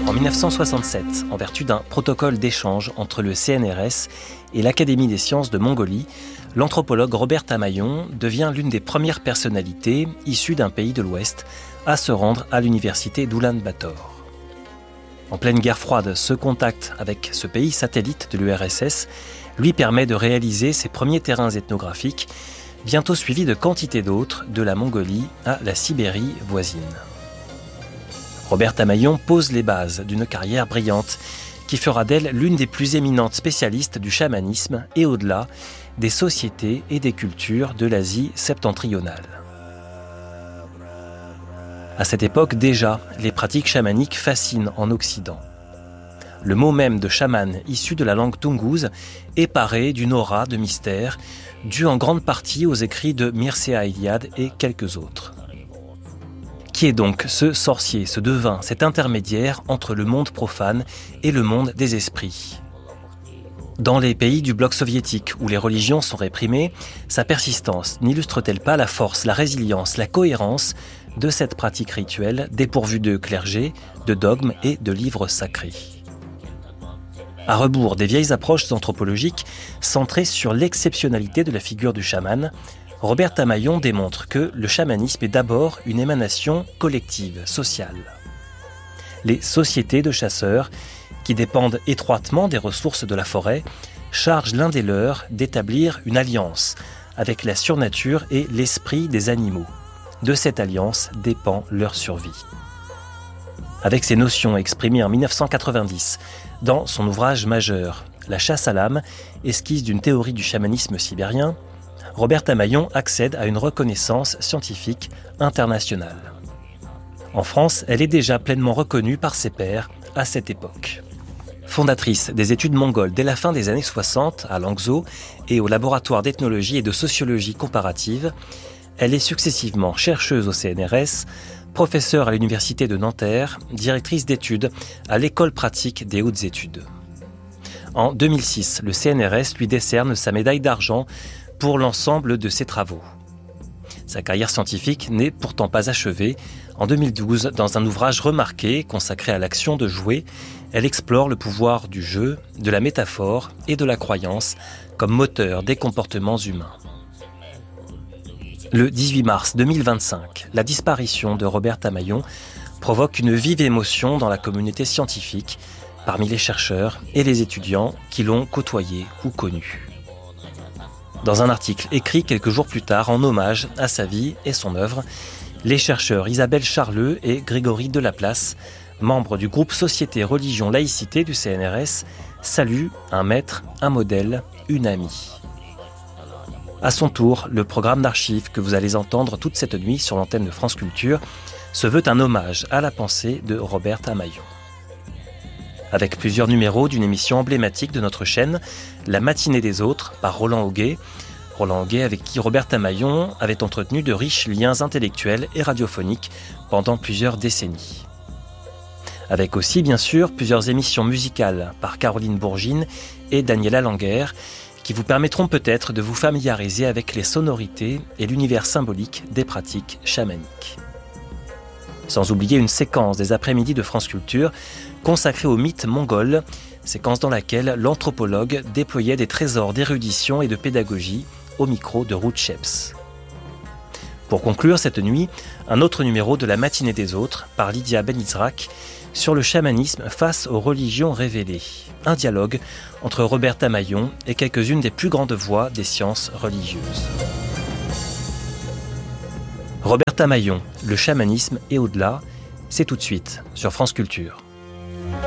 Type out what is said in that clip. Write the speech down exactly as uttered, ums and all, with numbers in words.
En dix-neuf cent soixante-sept, en vertu d'un protocole d'échange entre le C N R S et l'Académie des sciences de Mongolie, l'anthropologue Robert Tamayon devient l'une des premières personnalités issues d'un pays de l'Ouest à se rendre à l'université d'Oulan-Bator. En pleine guerre froide, ce contact avec ce pays satellite de l'U R S S lui permet de réaliser ses premiers terrains ethnographiques, bientôt suivis de quantité d'autres, de la Mongolie à la Sibérie voisine. Robert Tamayon pose les bases d'une carrière brillante qui fera d'elle l'une des plus éminentes spécialistes du chamanisme et au-delà des sociétés et des cultures de l'Asie septentrionale. À cette époque déjà, les pratiques chamaniques fascinent en Occident. Le mot même de chaman, issu de la langue toungouse, est paré d'une aura de mystère, due en grande partie aux écrits de Mircea Eliade et quelques autres. Qui est donc ce sorcier, ce devin, cet intermédiaire entre le monde profane et le monde des esprits ? Dans les pays du bloc soviétique où les religions sont réprimées, sa persistance n'illustre-t-elle pas la force, la résilience, la cohérence de cette pratique rituelle dépourvue de clergé, de dogmes et de livres sacrés ? À rebours des vieilles approches anthropologiques centrées sur l'exceptionnalité de la figure du chaman, Robert Tamayon démontre que le chamanisme est d'abord une émanation collective, sociale. Les sociétés de chasseurs, qui dépendent étroitement des ressources de la forêt, chargent l'un des leurs d'établir une alliance avec la surnature et l'esprit des animaux. De cette alliance dépend leur survie. Avec ces notions exprimées en dix-neuf cent quatre-vingt-dix dans son ouvrage majeur « La chasse à l'âme », esquisse d'une théorie du chamanisme sibérien, Robert Tamayon accède à une reconnaissance scientifique internationale. En France, elle est déjà pleinement reconnue par ses pairs à cette époque. Fondatrice des études mongoles dès la fin des années soixante à Langzhou et au laboratoire d'ethnologie et de sociologie comparative, elle est successivement chercheuse au C N R S, professeure à l'université de Nanterre, directrice d'études à l'école pratique des hautes études. En deux mille six, le C N R S lui décerne sa médaille d'argent pour l'ensemble de ses travaux. Sa carrière scientifique n'est pourtant pas achevée. En deux mille douze, dans un ouvrage remarqué consacré à l'action de jouer, elle explore le pouvoir du jeu, de la métaphore et de la croyance comme moteur des comportements humains. Le dix-huit mars deux mille vingt-cinq, la disparition de Robert Tamayon provoque une vive émotion dans la communauté scientifique, parmi les chercheurs et les étudiants qui l'ont côtoyé ou connu. Dans un article écrit quelques jours plus tard en hommage à sa vie et son œuvre, les chercheurs Isabelle Charleux et Grégory Delaplace, membres du groupe Société, Religion, Laïcité du C N R S, saluent un maître, un modèle, une amie. À son tour, le programme d'archives que vous allez entendre toute cette nuit sur l'antenne de France Culture se veut un hommage à la pensée de Robert Tamayon. Avec plusieurs numéros d'une émission emblématique de notre chaîne, La matinée des autres, par Roland Auguet. Roland Auguet avec qui Robert Tamayon avait entretenu de riches liens intellectuels et radiophoniques pendant plusieurs décennies. Avec aussi, bien sûr, plusieurs émissions musicales par Caroline Bourgine et Daniela Langer, qui vous permettront peut-être de vous familiariser avec les sonorités et l'univers symbolique des pratiques chamaniques. Sans oublier une séquence des après-midi de France Culture consacrée au mythe mongol, séquence dans laquelle l'anthropologue déployait des trésors d'érudition et de pédagogie au micro de Ruth Sheps. Pour conclure cette nuit, un autre numéro de La matinée des autres par Lydia Benizrak sur le chamanisme face aux religions révélées. Un dialogue entre Robert Tamayon et quelques-unes des plus grandes voix des sciences religieuses. Robert Tamayon, le chamanisme et au-delà, c'est tout de suite sur France Culture.